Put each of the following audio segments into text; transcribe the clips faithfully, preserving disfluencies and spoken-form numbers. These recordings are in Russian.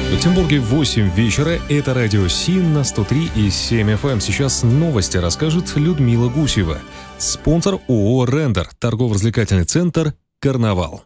В Екатеринбурге восемь вечера. Это радио Си на сто три и семь эф эм. Сейчас новости расскажет Людмила Гусева. Спонсор ООО «Рендер». Торгово-развлекательный центр «Карнавал».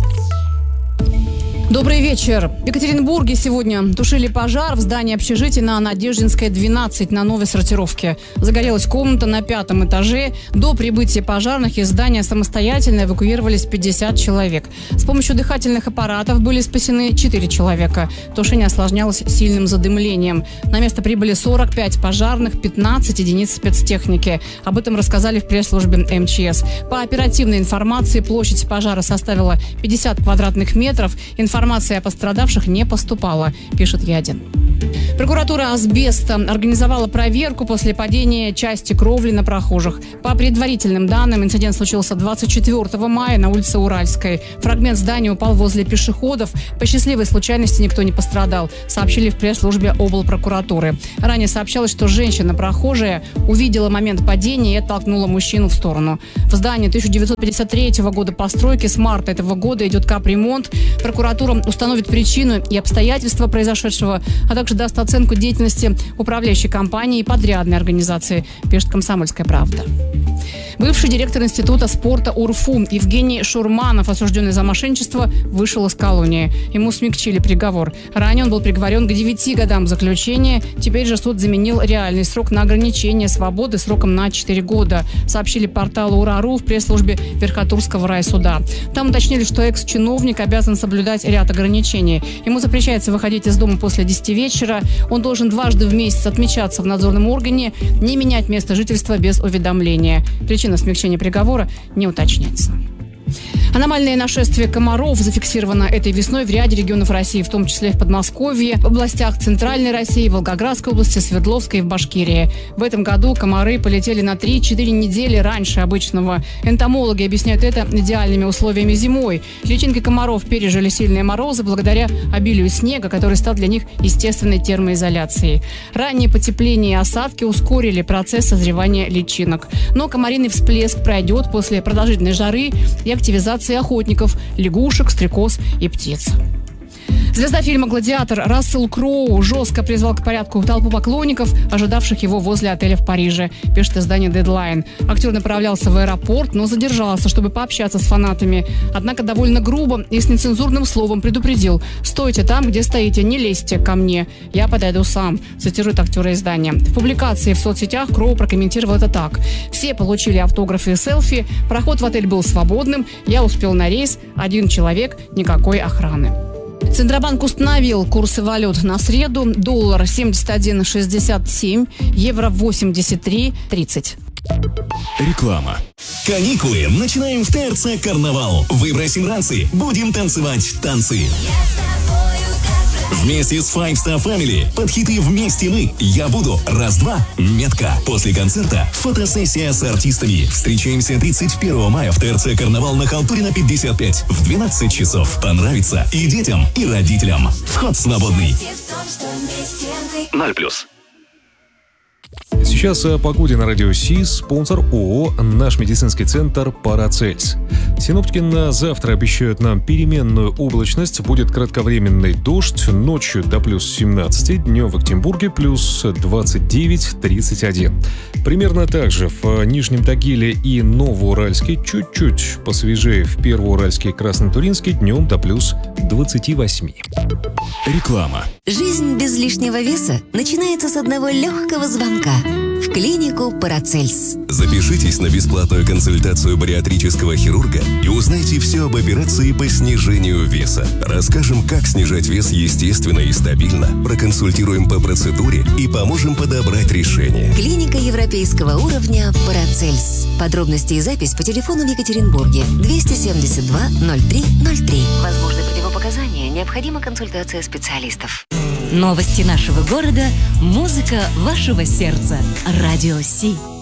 Добрый вечер. В Екатеринбурге сегодня тушили пожар в здании общежития на Надеждинской, двенадцать, на новой сортировке. Загорелась комната на пятом этаже. До прибытия пожарных из здания самостоятельно эвакуировались пятьдесят человек. С помощью дыхательных аппаратов были спасены четыре человека. Тушение осложнялось сильным задымлением. На место прибыли сорок пять пожарных, пятнадцать единиц спецтехники. Об этом рассказали в пресс-службе эм че эс. По оперативной информации, площадь пожара составила пятьдесят квадратных метров. Информация о пострадавших не поступала, пишет Ядин. Прокуратура Асбеста организовала проверку после падения части кровли на прохожих. По предварительным данным, инцидент случился двадцать четвёртого мая на улице Уральской. Фрагмент здания упал возле пешеходов. По счастливой случайности никто не пострадал, сообщили в пресс-службе облпрокуратуры. Ранее сообщалось, что женщина-прохожая увидела момент падения и оттолкнула мужчину в сторону. В здании тысяча девятьсот пятьдесят третьего года постройки с марта этого года идет капремонт. Прокуратура установит причину и обстоятельства произошедшего, а также даст оценку деятельности управляющей компании и подрядной организации, пишет «Комсомольская правда». Бывший директор Института спорта УРФУ Евгений Шурманов, осужденный за мошенничество, вышел из колонии. Ему смягчили приговор. Ранее он был приговорен к девяти годам заключения. Теперь же суд заменил реальный срок на ограничение свободы сроком на четыре года, сообщили порталу УРА.ру в пресс-службе Верхотурского райсуда. Там уточнили, что экс-чиновник обязан соблюдать ряд ограничений. Ему запрещается выходить из дома после десяти вечера. Он должен дважды в месяц отмечаться в надзорном органе, не менять место жительства без уведомления. Причина смягчения приговора не уточняется. Аномальное нашествие комаров зафиксировано этой весной в ряде регионов России, в том числе в Подмосковье, в областях Центральной России, Волгоградской области, Свердловской и в Башкирии. В этом году комары полетели на три-четыре недели раньше обычного. Энтомологи объясняют это идеальными условиями зимой. Личинки комаров пережили сильные морозы благодаря обилию снега, который стал для них естественной термоизоляцией. Раннее потепление и осадки ускорили процесс созревания личинок. Но комариный всплеск пройдет после продолжительной жары и активизации охотников, лягушек, стрекоз и птиц. Звезда фильма «Гладиатор» Рассел Кроу жестко призвал к порядку толпу поклонников, ожидавших его возле отеля в Париже, пишет издание Deadline. Актер направлялся в аэропорт, но задержался, чтобы пообщаться с фанатами. Однако довольно грубо и с нецензурным словом предупредил: «Стойте там, где стоите, не лезьте ко мне, я подойду сам», цитирует актера издания. В публикации в соцсетях Кроу прокомментировал это так: «Все получили автографы и селфи, проход в отель был свободным, я успел на рейс, один человек, никакой охраны». Центробанк установил курсы валют на среду. Доллар семьдесят один шестьдесят семь, евро восемьдесят три тридцать. Реклама. Каникулы начинаем в ТРЦ «Карнавал». Выбросим ранцы, будем танцевать танцы. Вместе с Five Star Family под хиты «Вместе мы», «Я буду», «Раз-два», «Метка». После концерта фотосессия с артистами. Встречаемся тридцать первого мая в ТРЦ «Карнавал» на Халтурина пятьдесят пять в двенадцать часов. Понравится и детям, и родителям. Вход свободный. ноль плюс. Сейчас о погоде на радио Си. Спонсор ООО «Наш медицинский центр Парацельс». Синоптики на завтра обещают нам переменную облачность. Будет кратковременный дождь. Ночью до плюс семнадцати, днем в Екатеринбурге плюс двадцать девять тридцать один. Примерно так же в Нижнем Тагиле и Новоуральске, чуть-чуть посвежее в Первоуральске и Краснотуринске, днем до плюс двадцати восьми. Реклама. Жизнь без лишнего веса начинается с одного легкого звонка в клинику Парацельс. Запишитесь на бесплатную консультацию бариатрического хирурга и узнайте все об операции по снижению веса. Расскажем, как снижать вес естественно и стабильно. Проконсультируем по процедуре и поможем подобрать решение. Клиника европейского уровня Парацельс. Подробности и запись по телефону в Екатеринбурге двести семьдесят два ноль три ноль три. Возможны противопоказания, необходима консультация специалистов. Новости нашего города, музыка вашего сердца. Радио Си.